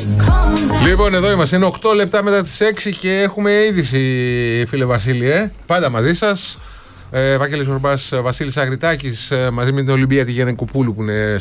Λοιπόν, εδώ είμαστε. Είναι 8 λεπτά μετά τις 6 και έχουμε είδηση, φίλε Βασίλη. Πάντα μαζί σας. Βαγγέλης Ορμπάς, Βασίλης Αγριτάκης, μαζί με την Ολυμπία τη Γεννεκοπούλου που είναι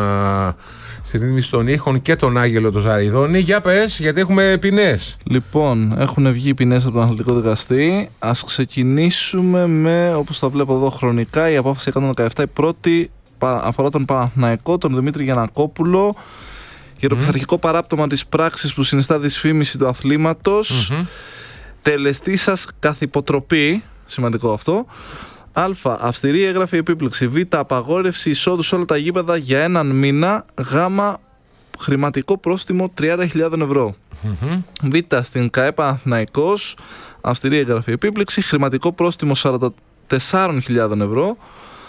στην ρύθμιση των ήχων και τον Άγγελο τον Ζαριδόνη. Για πες, γιατί έχουμε ποινές. Λοιπόν, έχουν βγει ποινές από τον Αθλητικό Δικαστή. Ας ξεκινήσουμε με, όπως τα βλέπω εδώ χρονικά, η απόφαση 117. Η πρώτη αφορά τον Παναθηναϊκό, τον Δημήτρη Γιαννακόπουλο, για το πειθαρχικό παράπτωμα της πράξης που συνιστά δυσφήμιση του αθλήματος. Τελεστή σας καθ' υποτροπή, σημαντικό αυτό. Α. Αυστηρή έγγραφη επίπληξη. Β. Απαγόρευση εισόδου σε όλα τα γήπεδα για έναν μήνα. Γ. Χρηματικό πρόστιμο 30.000 ευρώ. Β. Στην ΚΑΕ Παναθηναϊκός, αυστηρή έγγραφη επίπληξη. Χρηματικό πρόστιμο 44.000 ευρώ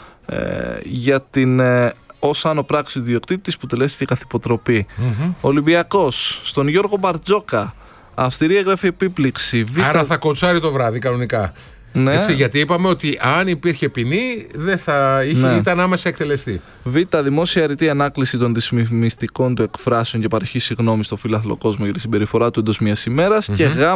για την ως άνω πράξη του ιδιοκτήτης που τελέστηκε καθ' υποτροπή. Ολυμπιακός, στον Γιώργο Μπαρτζόκα, αυστηρή έγγραφη επίπληξη. Άρα θα κοτσάρει το βράδυ κανονικά. Ναι. Έτσι, γιατί είπαμε ότι αν υπήρχε ποινή δεν θα είχε, ήταν άμεσα εκτελεστή. Β. Δημόσια αρνητή ανάκληση των δυσφημιστικών του εκφράσεων και παροχή συγγνώμη στο φύλαθλο κόσμο για τη συμπεριφορά του εντός μιας ημέρας. Και Γ.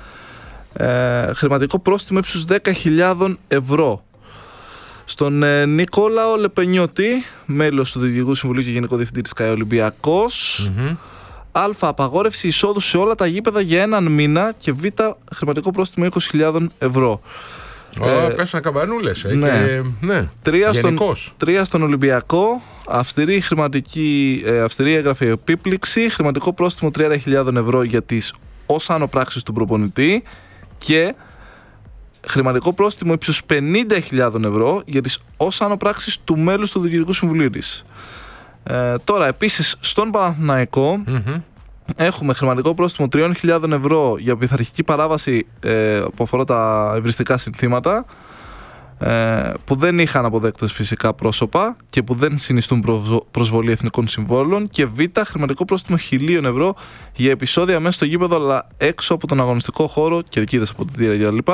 Χρηματικό πρόστιμο ύψους 10.000 ευρώ. Στον Νικόλαο Λεπενιώτη, μέλος του Διοικητικού Συμβουλίου και Γενικό Διευθυντή της ΚΑΕ Ολυμπιακός. Α. Απαγόρευση εισόδου σε όλα τα γήπεδα για έναν μήνα. Και Β. Χρηματικό πρόστιμο 20.000 ευρώ. Πέσαν καμπανούλες. Ναι. 3 στον Ολυμπιακό. Αυστηρή έγγραφη επίπληξη. Χρηματικό πρόστιμο 30.000 ευρώ για τις ως άνω πράξεις του προπονητή. Και χρηματικό πρόστιμο ύψους 50.000 ευρώ για τις ως άνω πράξεις του μέλους του Διοικητικού Συμβουλίου της. Τώρα, επίσης, στον Παναθηναϊκό έχουμε χρηματικό πρόστιμο 3.000 ευρώ για πειθαρχική παράβαση που αφορά τα ευριστικά συνθήματα, που δεν είχαν αποδέκτες φυσικά πρόσωπα και που δεν συνιστούν προσβολή εθνικών συμβόλων. Και Β. Χρηματικό πρόστιμο 1.000 ευρώ για επεισόδια μέσα στο γήπεδο αλλά έξω από τον αγωνιστικό χώρο, κερκίδες από τη θύρα κλπ.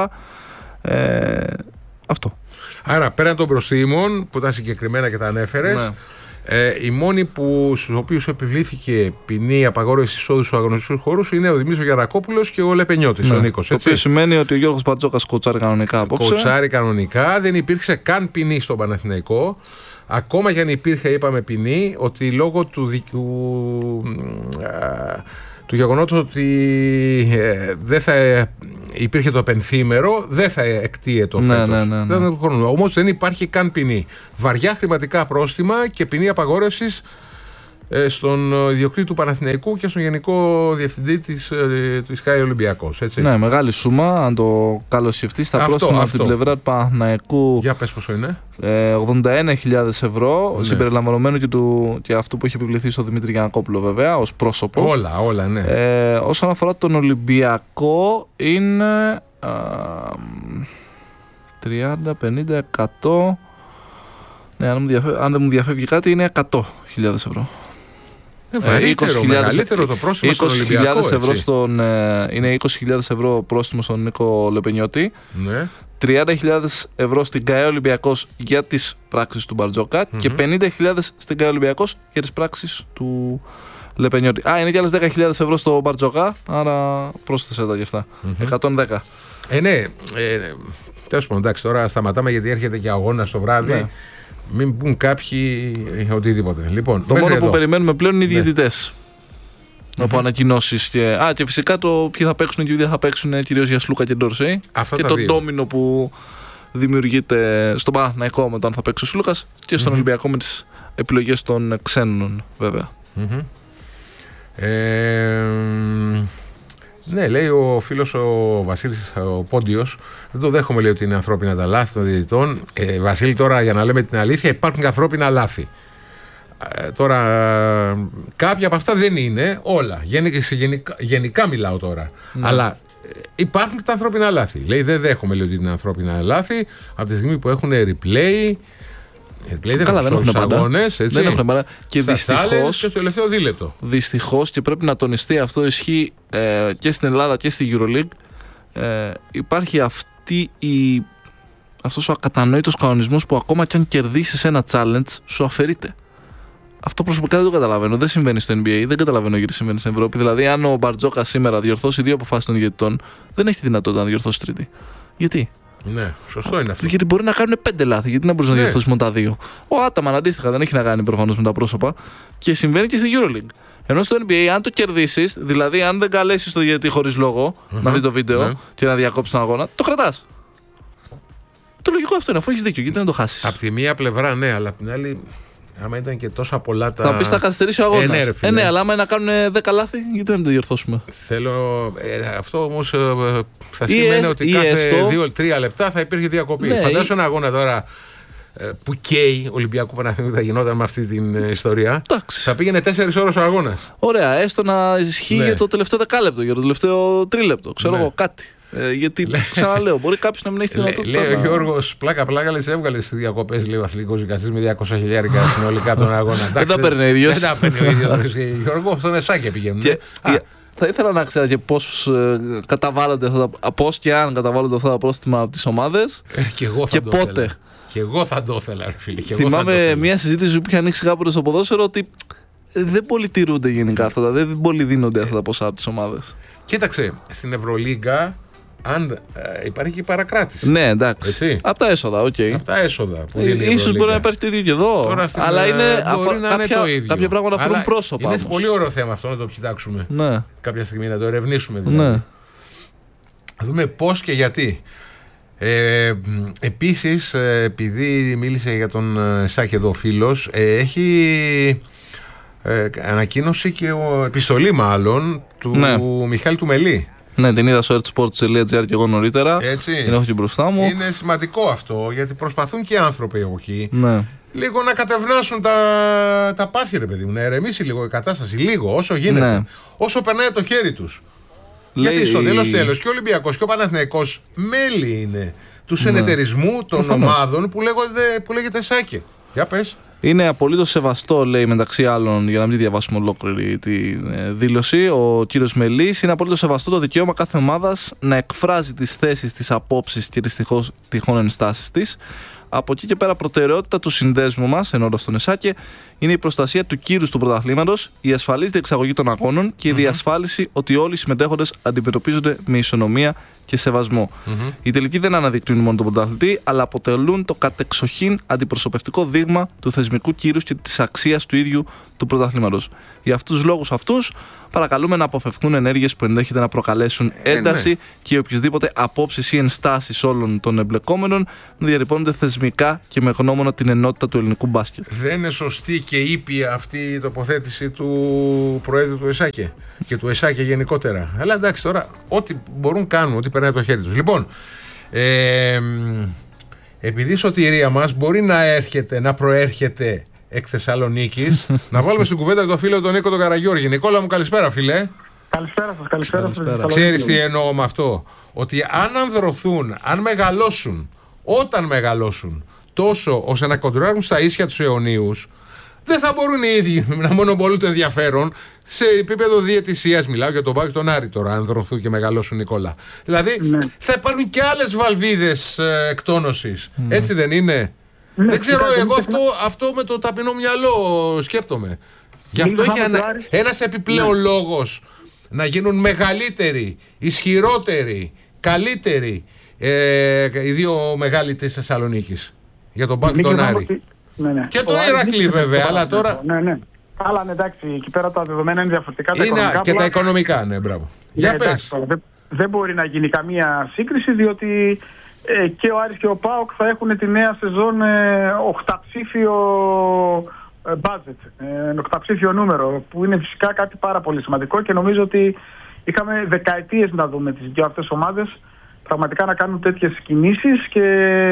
Αυτό. Άρα, πέραν των προστίμων που ήταν συγκεκριμένα και τα ανέφερες, οι μόνοι στους οποίους επιβλήθηκε ποινή απαγόρευση εισόδου στους αγωνιστικούς χώρους είναι ο Δημήτρης Γιαννακόπουλος και ο Λεπενιώτης, ο Νίκος. Το οποίο σημαίνει ότι ο Γιώργος Μπαρτζόκας κοτσάρει κανονικά απόψε. Κοτσάρει κανονικά, δεν υπήρξε καν ποινή στον Παναθηναϊκό. Ακόμα και αν υπήρχε, είπαμε, ποινή, ότι λόγω του γεγονότος ότι δεν θα υπήρχε το πενθήμερο, δεν θα εκτίεται φέτος. Όμως δεν υπάρχει καν ποινή. Βαριά χρηματικά πρόστιμα και ποινή απαγόρευσης στον ιδιοκτήτη του Παναθηναϊκού και στον Γενικό Διευθυντή της ΚΑΕ Ολυμπιακός. Έτσι. Ναι, μεγάλη σούμα. Αν το καλοσχευτείς, τα πρόστιμα από την πλευρά του Παναθηναϊκού. Για πες πόσο είναι. 81.000 ευρώ, συμπεριλαμβανομένου και αυτού που έχει επιβληθεί στο Δημήτρη Γιαννακόπουλο, βέβαια, ως πρόσωπο. Όλα, ναι. Όσον αφορά τον Ολυμπιακό, είναι 30, 50, 100. Ναι, αν δεν μου διαφεύγει κάτι, είναι 100.000 ευρώ. Μεγαλύτερο το πρόστιμο στον Ολυμπιακό. Είναι 20.000 ευρώ πρόστιμο στον Νίκο Λεπενιώτη. Ναι. 30.000 ευρώ στην ΚΑΕ Ολυμπιακός για τις πράξεις του Μπαρτζόκα και 50.000 στην ΚΑΕ Ολυμπιακός για τις πράξεις του Λεπενιώτη. Είναι και άλλες 10.000 ευρώ στο Μπαρτζόκα, άρα πρόσθεσε τα γι' αυτά. 110. Ναι. Τέλος πάντων, εντάξει, τώρα σταματάμε γιατί έρχεται και αγώνα το βράδυ. Ναι. Μην πούν κάποιοι οτιδήποτε. Λοιπόν, το μόνο που περιμένουμε πλέον είναι οι διαιτητές. Από ανακοινώσεις και φυσικά το ποιοι θα παίξουν και ποιοι δεν θα παίξουν, κυρίως για Σλούκα και Ντόρσεϊ. Και το ντόμινο που δημιουργείται στον Παναθηναϊκό με το αν θα παίξει ο Σλούκας και στον Ολυμπιακό με τις επιλογές των ξένων, βέβαια. Ναι, λέει ο φίλος ο Βασίλης ο Πόντιος, δεν το δέχομαι, λέει, ότι είναι ανθρώπινα τα λάθη των διαιτητών. Βασίλη, τώρα για να λέμε την αλήθεια, υπάρχουν και ανθρώπινα λάθη. Τώρα, κάποια από αυτά δεν είναι όλα. Γενικά μιλάω τώρα. Ναι. Αλλά υπάρχουν και τα ανθρώπινα λάθη. Λέει, δεν δέχομαι, λέει, ότι είναι ανθρώπινα λάθη από τη στιγμή που έχουν replay. Δεν έχουν αγώνες, έτσι. Δεν έχουν πάντα. Και δυστυχώς. Και στο τελευταίο δίλεπτο. Δυστυχώς, και πρέπει να τονιστεί αυτό, ισχύει και στην Ελλάδα και στη EuroLeague. Υπάρχει αυτός ο ακατανόητος κανονισμός που ακόμα και αν κερδίσεις ένα challenge, σου αφαιρείται. Αυτό προσωπικά δεν το καταλαβαίνω. Δεν συμβαίνει στο NBA, δεν καταλαβαίνω γιατί συμβαίνει στην Ευρώπη. Δηλαδή, αν ο Μπαρτζόκα σήμερα διορθώσει 2 αποφάσεις των ηγετών, δεν έχει τη δυνατότητα να διορθώσει τρίτη. Γιατί? Ναι, σωστό είναι αυτό. Γιατί μπορεί να κάνουν 5 λάθη, γιατί να μπορεί να διορθώσει μόνο τα 2. Ο Άταμαν αντίστοιχα δεν έχει να κάνει προφανώς με τα πρόσωπα και συμβαίνει και στη EuroLeague. Ενώ στο NBA, αν το κερδίσεις, δηλαδή αν δεν καλέσεις το διαιτητή χωρίς λόγο να δει το βίντεο και να διακόψει τον αγώνα, το κρατάς. Το λογικό αυτό είναι, αφού έχεις δίκιο, γιατί να το χάσεις. Απ' τη μία πλευρά, ναι, αλλά απ' την άλλη, άμα ήταν και τόσα πολλά τα. Θα πεις θα καθυστερήσει ο αγώνας. Ναι, αλλά άμα είναι να κάνουν 10 λάθη, γιατί να μην το διορθώσουμε. Θέλω. Αυτό όμως θα σημαίνει ότι κάθε 2-3 λεπτά θα υπήρχε διακοπή. Ναι, φαντάσου ένα αγώνα τώρα που καίει Ολυμπιακού Παναθηναϊκού θα γινόταν με αυτή την ιστορία. Εντάξει. Θα πήγαινε 4 ώρες ο αγώνας. Ωραία, έστω να ισχύει για το τελευταίο δεκάλεπτο, για το τελευταίο τρίλεπτο. Ξέρω εγώ κάτι. Γιατί ξαναλέω, μπορεί κάποιο να μην έχει τη δυνατότητα. Λέει ο Γιώργος, πλάκα, λες έβγαλε στις διακοπές λέει ο αθλητικός δικαστής με 200.000 συνολικά τον αγώνα. Δεν τα παίρνει ο ίδιος. Δεν τα παίρνει ο ίδιος. Γιώργο, στον Εσάκη πηγαίνουν. Θα ήθελα να ξέρω και πώς καταβάλλονται αυτά τα. Πώς και αν καταβάλλονται αυτά τα πρόστιμα από τις ομάδες. Και πότε. Και εγώ θα το ήθελα, ρε φίλε. Θυμάμαι μια συζήτηση που είχε ανοίξει κάποτε στο ποδόσφαιρο ότι δεν πολύ τηρούνται γενικά αυτά. Δεν πολύ δίνονται αυτά τα ποσά από τις ομάδες. Κοίταξε, στην Ευρωλίγκα, αν υπάρχει και παρακράτηση. Ναι, εντάξει. Από τα έσοδα, οκ. Από τα έσοδα που δίνει η Ευρωλίγκα. Ίσως μπορεί να υπάρχει το ίδιο και εδώ. Τώρα αλλά είναι κάποια πράγματα αφορούν πρόσωπα. Είναι πολύ ωραίο θέμα αυτό να το κοιτάξουμε. Ναι. Κάποια στιγμή να το ερευνήσουμε δηλαδή. Ναι. Να δούμε πώς και γιατί. Επίσης, επειδή μίλησε για τον Σάκη εδώ φίλος, έχει ανακοίνωση και επιστολή μάλλον του Μιχάλη του Μελή. Ναι, την είδα στο artsports.gr και εγώ νωρίτερα. Έτσι. Την έχω και μπροστά μου. Είναι σημαντικό αυτό γιατί προσπαθούν και οι άνθρωποι από εκεί λίγο να κατευνάσουν τα πάθη, ρε παιδί μου, να ερεμήσει λίγο η κατάσταση. Λίγο, όσο γίνεται. Ναι. Όσο περνάει το χέρι τους. Γιατί στο τέλος και ο Ολυμπιακός και ο Παναθηναϊκός μέλη είναι του συνεταιρισμού των ομάδων που λέγεται ΣΑΚΕ. Για πες. Είναι απολύτως σεβαστό, λέει μεταξύ άλλων, για να μην διαβάσουμε ολόκληρη τη δήλωση, ο κύριος Μελής, είναι απολύτως σεβαστό το δικαίωμα κάθε ομάδας να εκφράζει τις θέσεις, τις απόψεις και τις τυχόν ενστάσεις της. Από εκεί και πέρα, προτεραιότητα του συνδέσμου μας, εν όρος στον ΕΣΑΚΕ, είναι η προστασία του κύρους του πρωταθλήματος, η ασφαλής διεξαγωγή των αγώνων και η διασφάλιση ότι όλοι οι συμμετέχοντες αντιμετωπίζονται με ισονομία και σεβασμό. Οι τελικοί δεν αναδεικνύουν μόνο τον πρωταθλητή, αλλά αποτελούν το κατεξοχήν αντιπροσωπευτικό δείγμα του θεσμικού κύρους και της αξίας του ίδιου του πρωταθλήματος. Για αυτούς τους λόγους παρακαλούμε να αποφευχθούν ενέργειες που ενδέχεται να προκαλέσουν ένταση και οποιασδήποτε απόψεις ή ενστάσεις όλων των εμπλεκόμενων να διαρρυπώνονται θεσμικά και με γνώμονα την ενότητα του ελληνικού μπάσκετ. Δεν είναι σωστή και ήπια αυτή η τοποθέτηση του Προέδρου του ΕΣΑΚΕ και του ΕΣΑΚΕ γενικότερα. Αλλά εντάξει, τώρα ό,τι μπορούν κάνουν, ό,τι περνάει το χέρι τους. Λοιπόν, επειδή η σωτηρία μας μπορεί να προέρχεται εκ Θεσσαλονίκης, να βάλουμε στην κουβέντα το φίλο τον Νίκο τον Καραγιώργη. Νικόλα μου, καλησπέρα φίλε. Καλησπέρα σας. Ξέρεις τι εννοώ με αυτό? Ότι αν ανδρωθούν, αν μεγαλώσουν, όταν μεγαλώσουν τόσο ώστε να κοντράρουν στα ίσια τους αιωνίους, δεν θα μπορούν οι ίδιοι να μονοπολούν το ενδιαφέρον σε επίπεδο διαιτησίας. Μιλάω για τον Πάκη τον Άρη τώρα, αν δρωθούν και μεγαλώσουν, Νικόλα. Δηλαδή θα υπάρχουν και άλλες βαλβίδες εκτόνωσης. Έτσι δεν είναι? Δεν ξέρω, εγώ αυτό με το ταπεινό μυαλό σκέπτομαι. Γι' αυτό έχει ένας επιπλέον λόγος να γίνουν μεγαλύτεροι, ισχυρότεροι, καλύτεροι οι δύο μεγάλοι της Θεσσαλονίκης. Για τον Πάκη τον Άρη. Και τον Ηρακλή βέβαια, αλλά τώρα... Ναι. Αλλά εντάξει, εκεί πέρα τα δεδομένα είναι διαφορετικά. Είναι και τα οικονομικά, ναι, μπράβο. Για πες. Δεν μπορεί να γίνει καμία σύγκριση, διότι και ο Άρης και ο ΠΑΟΚ θα έχουν τη νέα σεζόν οκταψήφιο budget, οκταψήφιο νούμερο, που είναι φυσικά κάτι πάρα πολύ σημαντικό και νομίζω ότι είχαμε δεκαετίες να δούμε τις δύο αυτές ομάδες πραγματικά να κάνουν τέτοιες κινήσεις και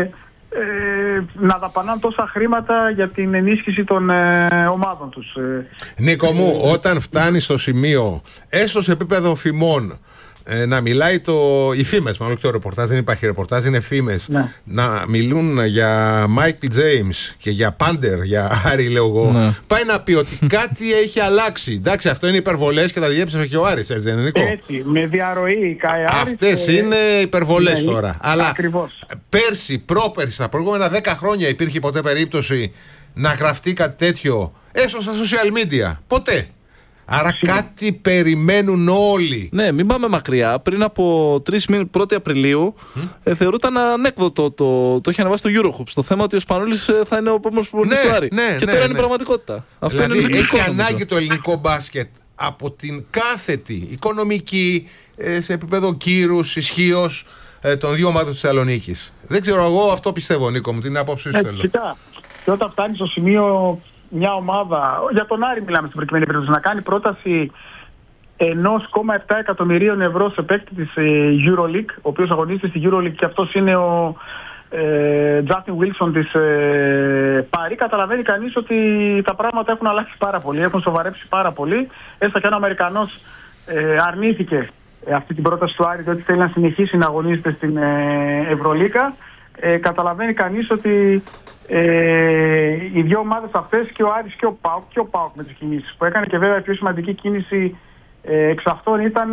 να δαπανάνε τόσα χρήματα για την ενίσχυση των ομάδων τους. Νίκο μου, όταν φτάνει στο σημείο, έστω σε επίπεδο φημών, να μιλάει οι φήμες, μάλλον το ρεπορτάζ, δεν υπάρχει ρεπορτάζ, είναι φήμες, να μιλούν για Michael James και για Πάντερ, για Άρη, λέω εγώ, πάει να πει ότι κάτι έχει αλλάξει. Εντάξει, αυτό είναι υπερβολές και τα διέψευε και ο Άρης, έτσι δεν είναι, Νίκο? Έτσι, με διαρροή αυτές είναι υπερβολές τώρα. Αλλά ακριβώς. πέρσι, πρόπερσι, τα προηγούμενα 10 χρόνια υπήρχε ποτέ περίπτωση να γραφτεί κάτι τέτοιο έστω στα social media. Ποτέ. Άρα κάτι περιμένουν όλοι. Ναι, μην πάμε μακριά. Πριν από 3 μήνες, 1η Απριλίου, θεωρούταν ανέκδοτο το είχε αναβάσει το Eurohoops. Το θέμα ότι ο Σπανούλης θα είναι ο επόμενος προπονητής του Άρη. Και τώρα είναι πραγματικότητα. Αυτό δηλαδή, είναι έχει ανάγκη το ελληνικό μπάσκετ από την κάθετη οικονομική, σε επίπεδο κύρους, ισχύως των δύο ομάδων της Θεσσαλονίκης. Δεν ξέρω, εγώ αυτό πιστεύω, Νίκο μου, την άποψή σου θέλω. Φυσικά. Και όταν φτάνει στο σημείο μια ομάδα, για τον Άρη μιλάμε στην προκειμένη περίπτωση, να κάνει πρόταση 1,7 εκατομμυρίων ευρώ σε παίκτη της EuroLeague, ο οποίος αγωνίζεται στη EuroLeague και αυτός είναι ο Justin Wilson της Πάρη, καταλαβαίνει κανείς ότι τα πράγματα έχουν αλλάξει πάρα πολύ, έχουν σοβαρέψει πάρα πολύ. Έστω και αν ο Αμερικανός αρνήθηκε αυτή την πρόταση του Άρη, διότι θέλει να συνεχίσει να αγωνίζεται στην Ευρωλίκα, καταλαβαίνει κανείς ότι οι δύο ομάδες αυτές, και ο Άρης και ο ΠΑΟΚ με τις κινήσεις που έκανε, και βέβαια η πιο σημαντική κίνηση εξ αυτών ήταν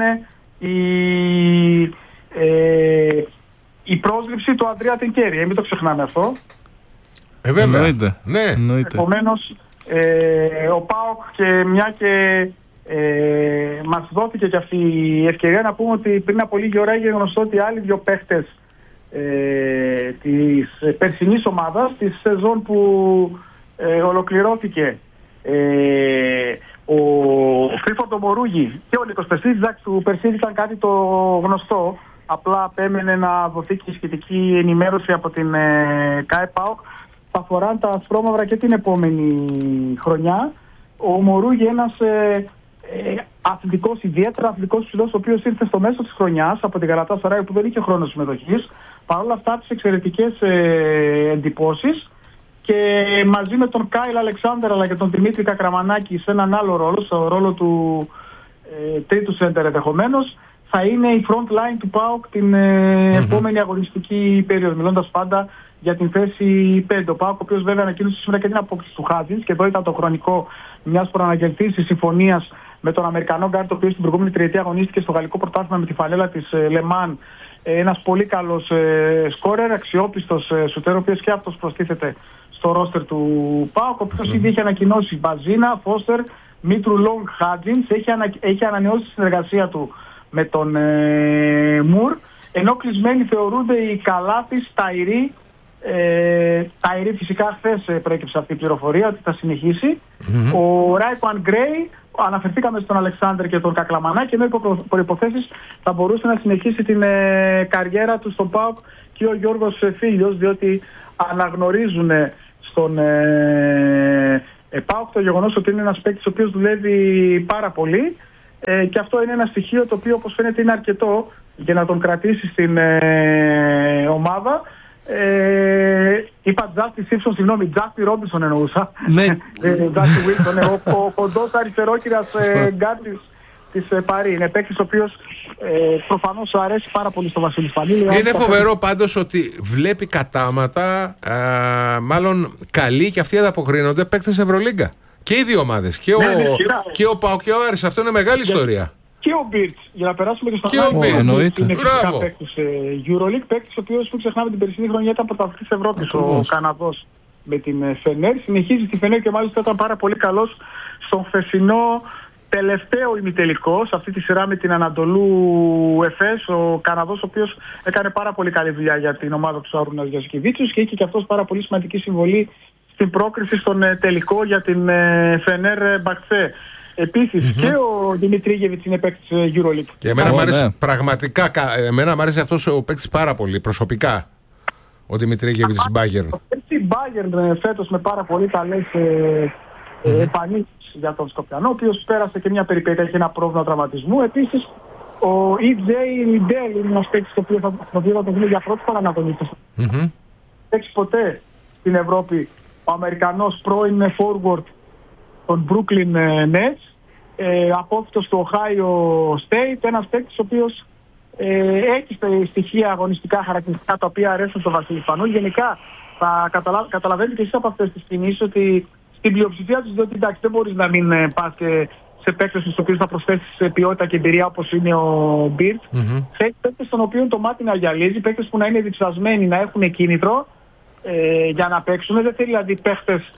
η πρόσληψη του Αντρέα Τενκέρι. Μην το ξεχνάμε αυτό. Βέβαια. Ναι. Επομένως, ο ΠΑΟΚ, και μια και μας δόθηκε και αυτή η ευκαιρία να πούμε ότι πριν από λίγη ώρα έγινε γνωστό ότι άλλοι δύο παίχτες της περσινής ομάδας, της σεζόν που ολοκληρώθηκε, ο Φρίφορντο Μορούγι και ο Νίκος Πεσίδης, εντάξει, του Περσίδη ήταν κάτι το γνωστό, απλά απέμενε να δοθεί και σχετική ενημέρωση από την ΚΑΕΠΑΟΚ. Θα φοράνε τα ασπρόμαυρα και την επόμενη χρονιά. Ο Μορούγι, ένας αθλητικός, ιδιαίτερα αθλητικός ψηλός, ο οποίος ήρθε στο μέσο της χρονιάς από την Γαλατάσαράι, που δεν είχε χρόνο συμμετοχής. Παρ' όλα αυτά, τις εξαιρετικές εντυπώσεις, και μαζί με τον Κάιλ Αλεξάνδερ αλλά και τον Δημήτρη Κακραμανάκη σε έναν άλλο ρόλο, στο ρόλο του τρίτου σέντερ ενδεχομένως, θα είναι η front line του ΠΑΟΚ την επόμενη αγωνιστική περίοδο, μιλώντας πάντα για την θέση 5. Ο ΠΑΟΚ, ο οποίος βέβαια ανακοίνωσε σήμερα και την απόκτηση του Χάτζινς, και εδώ ήταν το χρονικό μιας προαναγγελτής συμφωνίας με τον Αμερικανό γκάρντ, ο οποίος στην προηγούμενη τριετία αγωνίστηκε στο γαλλικό πρωτάθλημα με τη φανέλα της Λεμάν. Ένας πολύ καλός σκόρερ, αξιόπιστος σουτέρ, ο οποίος και αυτός προστίθεται στο ρόστερ του ΠΑΟΚ, ο οποίος ήδη έχει ανακοινώσει Μπαζίνα, Φώστερ, Μήτρου Λόγκ, Χάτζινς, έχει ανανεώσει τη συνεργασία του με τον Μουρ, ενώ κλεισμένοι θεωρούνται οι Καλάθης, Ταϊρή. Ταϊρή φυσικά χθες προέκυψε αυτή η πληροφορία ότι θα συνεχίσει. Ο Ράικουαν Γκρέι, αναφερθήκαμε στον Αλεξάνδρ και τον Κακλαμανάκη, ενώ υπό προϋποθέσεις θα μπορούσε να συνεχίσει την καριέρα του στον ΠΑΟΚ και ο Γιώργος Φίλιος, διότι αναγνωρίζουν στον ΠΑΟΚ το γεγονός ότι είναι ένας παίκτης ο οποίος δουλεύει πάρα πολύ, και αυτό είναι ένα στοιχείο το οποίο, όπως φαίνεται, είναι αρκετό για να τον κρατήσει στην ομάδα. Είπα Τζάστι Σίψον, συγγνώμη, Τζάστι Ρόμπινσον εννοούσα. Ναι. Τζάστι Βίλσον, ο κοντός αριστερόκυρας γκάρτης της Παρί. Είναι παίκτης ο οποίος προφανώς αρέσει πάρα πολύ στο Βασίλη Σπανίλη. Είναι φοβερό πάντως ότι βλέπει κατάματα, μάλλον καλοί, και αυτοί ανταποκρίνονται παίκτες Ευρωλίγκα. Και οι δύο ομάδες. Και ο ΠΑΟΚ και ο Άρης. Αυτό είναι μεγάλη ιστορία. Και ο Μπίρτς, για να περάσουμε και στον Άρη. Είναι φυσικά παίκτης EuroLeague, παίκτης ο οποίος, που ξεχνάμε, την περσινή χρονιά ήταν πρωταθλητής Ευρώπης, ο Καναδός με την Φενέρ. Συνεχίζει στη Φενέρ και μάλιστα ήταν πάρα πολύ καλός στον χθεσινό τελευταίο ημιτελικό, σε αυτή τη σειρά με την Ανατολού Εφές. Ο Καναδός, ο οποίος έκανε πάρα πολύ καλή δουλειά για την ομάδα του Σαρούνας Γιασκεβίτσιους και είχε και αυτός πάρα πολύ σημαντική συμβολή στην πρόκριση στον τελικό για την Φενέρ Μπαξέ. Επίσης και ο Δημητρίγεβιτς είναι παίκτης EuroLeague. Και εμένα μου άρεσε πραγματικά, εμένα μου άρεσε αυτός ο παίκτης πάρα πολύ προσωπικά, ο Δημητρίγεβιτς της Bayern. Η Bayern φέτος με πάρα πολύ καλές εμφανίσεις για τον Σκοπιανό, ο οποίος πέρασε και μια περιπέτεια, είχε ένα πρόβλημα τραυματισμού. Επίσης ο EJ Liddell είναι ένας παίκτης το οποίο θα το δούμε για πρώτη φορά να τον ήθελε. Δεν έχει ποτέ στην Ευρώπη ο Αμερικανός πρώην forward των Brooklyn Nets, απόφυτος του Ohio State, ένας παίκτης ο οποίος έχει στοιχεία αγωνιστικά χαρακτηριστικά τα οποία αρέσουν στον Βασίλη Σπανούλη. Γενικά θα καταλαβαίνετε και εσείς από αυτές τις κινήσεις ότι στην πλειοψηφία τους, διότι εντάξει, δεν μπορείς να μην πας και σε παίκτες στους οποίους θα προσθέσεις ποιότητα και εμπειρία όπως είναι ο Μπίρτ. Θέλει παίκτες στον οποίο το μάτι να γυαλίζει, παίκτες που να είναι διψασμένοι, να έχουν κίνητρο για να παίξουν. Δεν θέλει δηλαδή παίκτες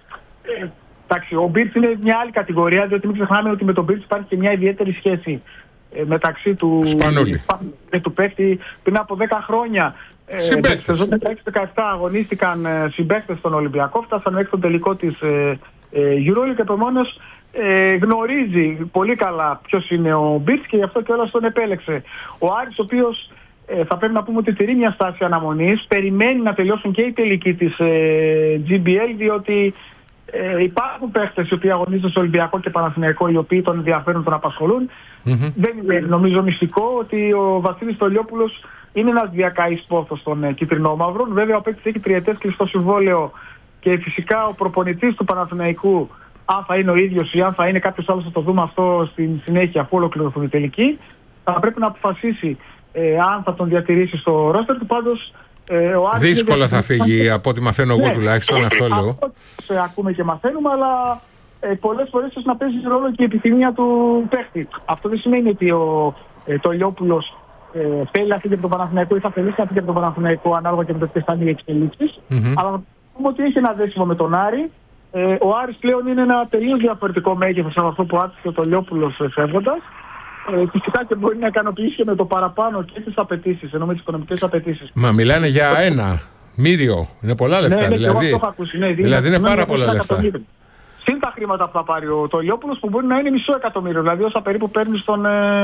Εντάξει, ο Μπίρτς είναι μια άλλη κατηγορία, διότι μην ξεχνάμε ότι με τον Μπίρτς υπάρχει και μια ιδιαίτερη σχέση μεταξύ του και του παίκτη. Πριν από 10 χρόνια, συμπαίκτες. το 16-17 αγωνίστηκαν συμπαίκτες στον Ολυμπιακό, φτάσαν μέχρι τον τελικό της EuroLeague, και επομένως γνωρίζει πολύ καλά ποιος είναι ο Μπίρτς και γι' αυτό κιόλας τον επέλεξε. Ο Άρης, ο οποίος θα πρέπει να πούμε ότι τηρεί μια στάση αναμονής, περιμένει να τελειώσουν και οι τελικοί της GBL, διότι υπάρχουν παίχτες οι οποίοι αγωνίζονται στο Ολυμπιακό και Παναθηναϊκό, οι οποίοι τον ενδιαφέρουν, τον απασχολούν. Δεν είναι νομίζω μυστικό ότι ο Βασίλης Στολιόπουλος είναι ένας διακαής πόθος των κυτρινόμαυρων. Βέβαια ο παίκτης έχει τριετές κλειστό συμβόλαιο και φυσικά ο προπονητής του Παναθηναϊκού, αν θα είναι ο ίδιος ή αν θα είναι κάποιος άλλος, θα το δούμε αυτό στην συνέχεια αφού ολοκληρωθούν οι τελικοί, θα πρέπει να αποφασίσει αν θα τον διατηρήσει στο ρόστερ του. Πάντως δύσκολα θα φύγει από ό,τι μαθαίνω εγώ τουλάχιστον, αυτό λέω. Αυτό ακούμε και μαθαίνουμε, αλλά πολλές φορές ίσως να παίζει ρόλο και η επιθυμία του παίχτη. Αυτό δεν σημαίνει ότι ο Τολιόπουλος θέλει να φύγει από τον Παναθηναϊκό ή θα θελήσει να φύγει από τον Παναθηναϊκό, ανάλογα και με το ποιες θα είναι οι εξελίξεις. Αλλά να πούμε ότι έχει ένα δέσιμο με τον Άρη. Ο Άρης πλέον είναι ένα τελείως διαφορετικό μέγεθος από αυτό που άτυχε ο Τολιόπουλος φεύγοντας. Φυσικά και μπορεί να ικανοποιήσει και με το παραπάνω και τις απαιτήσεις, ενώ με τις οικονομικές απαιτήσεις. Μα μιλάνε για ένα μύριο. Είναι πολλά λεφτά. Δηλαδή είναι πάρα πολλά λεφτά. Συν τα χρήματα που θα πάρει ο Τολιόπουλος, που μπορεί να είναι μισό εκατομμύριο, δηλαδή όσα περίπου παίρνει στον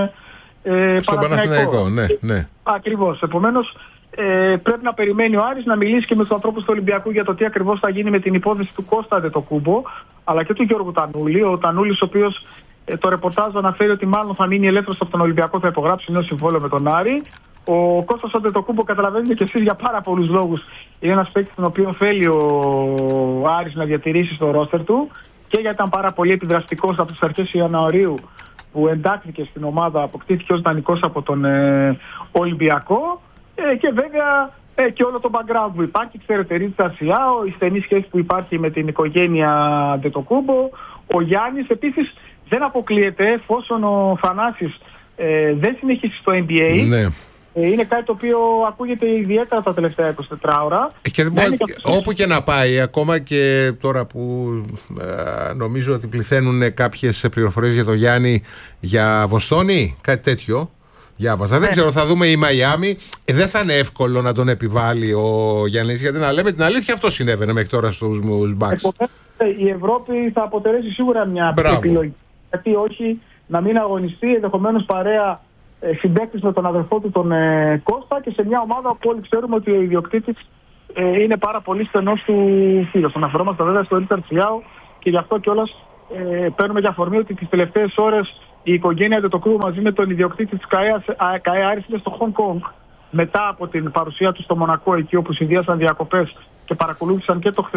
Παναθηναϊκό. Ναι. Ακριβώς. Επομένως, πρέπει να περιμένει ο Άρης να μιλήσει και με τους ανθρώπους του Ολυμπιακού για το τι ακριβώς θα γίνει με την υπόθεση του Κώστα Αντετοκούμπο, αλλά και του Γιώργου Τανούλη. Ο Τανούλης, ο οποίος το ρεπορτάζ αναφέρει ότι μάλλον θα μείνει ελεύθερος από τον Ολυμπιακό, θα υπογράψει νέο συμβόλαιο με τον Άρη. Ο Κώστας Αντετοκούμπο, καταλαβαίνετε και εσείς, για πάρα πολλούς λόγους είναι ένας παίκτης τον οποίο θέλει ο Άρης να διατηρήσει στο ρόστερ του, και γιατί ήταν πάρα πολύ επιδραστικός από τις αρχές Ιανουαρίου που εντάχθηκε στην ομάδα, αποκτήθηκε ως δανεικός από τον Ολυμπιακό, και βέβαια και όλο το background που υπάρχει. Ξέρετε, Ρίτσα Σιάο, η στενή σχέση που υπάρχει με την οικογένεια Αντετοκούμπο, ο Γιάννης. Επίσης δεν αποκλείεται, εφόσον ο Θανάσης δεν συνεχίσει στο NBA. Ναι. Είναι κάτι το οποίο ακούγεται ιδιαίτερα τα τελευταία 24 ώρα. Και όπου και να πάει, ακόμα και τώρα που νομίζω ότι πληθαίνουν κάποιες πληροφορίες για τον Γιάννη για Βοστόνη, κάτι τέτοιο. Διάβαζα. Δεν ξέρω, θα δούμε η Μαϊάμι. Δεν θα είναι εύκολο να τον επιβάλλει ο Γιάννης, γιατί να λέμε την αλήθεια, αυτό συνέβαινε μέχρι τώρα στους Bucks. Η Ευρώπη θα αποτελέσει σίγουρα μια επιλογή. Γιατί όχι να μην αγωνιστεί ενδεχομένως παρέα συμπαίκτης με τον αδερφό του τον Κώστα, και σε μια ομάδα που όλοι ξέρουμε ότι ο ιδιοκτήτης είναι πάρα πολύ στενός του φίλος. Αναφερόμαστε βέβαια στο Ρίτσαρτ Σιάο, και γι' αυτό κιόλας παίρνουμε για αφορμή ότι τις τελευταίες ώρες η οικογένεια Αντετοκούμπο μαζί με τον ιδιοκτήτη της ΚΑΕ Άρης είναι στο Χονγκ Κονγκ, μετά από την παρουσία του στο Μονακό, εκεί όπου συνδύασαν διακοπές και παρακολούθησαν και το